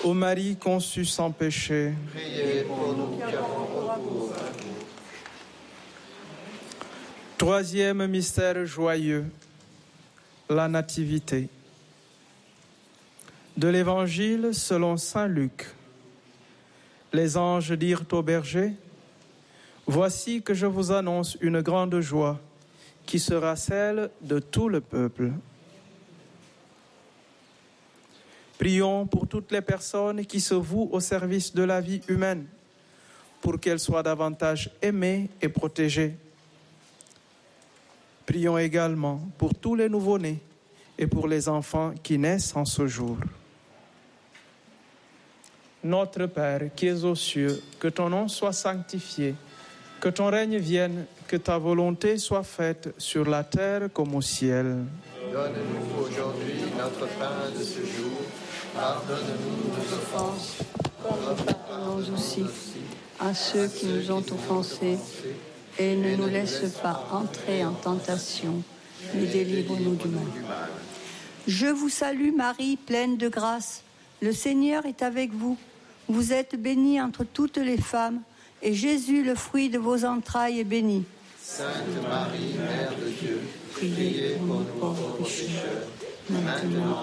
Ô Marie conçue sans péché, Priez pour nous qui avons recours à vous. troisième mystère joyeux, la Nativité. De l'Évangile selon saint Luc. Les anges dirent aux bergers, « Voici que je vous annonce une grande joie, qui sera celle de tout le peuple. » Prions pour toutes les personnes qui se vouent au service de la vie humaine, pour qu'elles soient davantage aimées et protégées. Prions également pour tous les nouveau-nés et pour les enfants qui naissent en ce jour. Notre Père qui es aux cieux, que ton nom soit sanctifié, que ton règne vienne, que ta volonté soit faite sur la terre comme au ciel. Donne-nous aujourd'hui notre pain de ce jour. Pardonne-nous nos offenses, comme nous pardonnons aussi à ceux qui nous ont offensés, et ne nous laisse pas entrer en tentation, mais délivre-nous du mal. Je vous salue Marie, pleine de grâce. Le Seigneur est avec vous. Vous êtes bénie entre toutes les femmes, et Jésus, le fruit de vos entrailles, est béni. Sainte Marie, Mère de Dieu, priez pour nous pauvres pécheurs, maintenant